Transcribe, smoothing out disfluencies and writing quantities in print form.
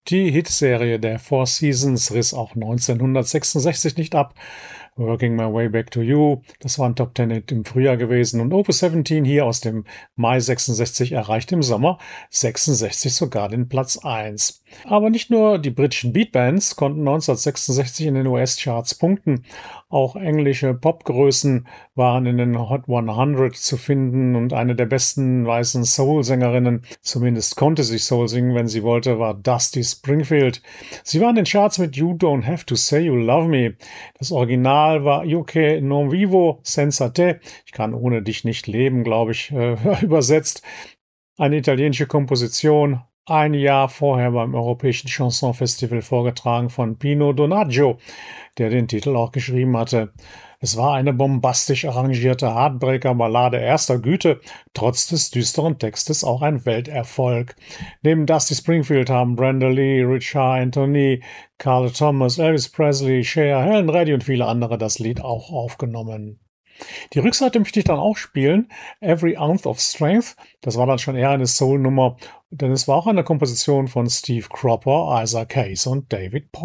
Die Hitserie der Four Seasons riss auch 1966 nicht ab. Working My Way Back to You, das war ein Top Ten Hit im Frühjahr gewesen, und Opus 17 hier aus dem Mai 66 erreicht im Sommer 66 sogar den Platz 1. Aber nicht nur die britischen Beatbands konnten 1966 in den US-Charts punkten. Auch englische Popgrößen waren in den Hot 100 zu finden, und eine der besten weißen Soul-Sängerinnen, zumindest konnte sie Soul singen, wenn sie wollte, war Dusty Springfield. Sie war in den Charts mit You Don't Have to Say You Love Me. Das Original war Io che non vivo senza te. Ich kann ohne dich nicht leben, glaube ich, übersetzt. Eine italienische Komposition, ein Jahr vorher beim Europäischen Chanson Festival vorgetragen von Pino Donaggio, der den Titel auch geschrieben hatte. Es war eine bombastisch arrangierte Heartbreaker-Ballade erster Güte, trotz des düsteren Textes auch ein Welterfolg. Neben Dusty Springfield haben Brenda Lee, Richard Anthony, Carl Thomas, Elvis Presley, Cher, Helen Reddy und viele andere das Lied auch aufgenommen. Die Rückseite möchte ich dann auch spielen, Every Ounce of Strength. Das war dann schon eher eine Soul-Nummer, denn es war auch eine Komposition von Steve Cropper, Isaac Hayes und David Paul.